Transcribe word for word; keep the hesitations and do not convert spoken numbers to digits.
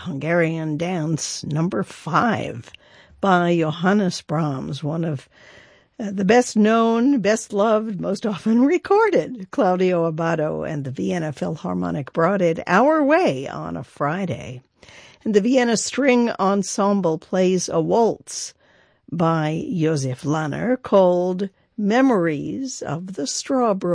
Hungarian Dance number five by Johannes Brahms, one of uh, the best known, best loved, most often recorded. Claudio Abbado and the Vienna Philharmonic brought it our way on a Friday. And the Vienna String Ensemble plays a waltz by Josef Lanner called Memories of the Strawberry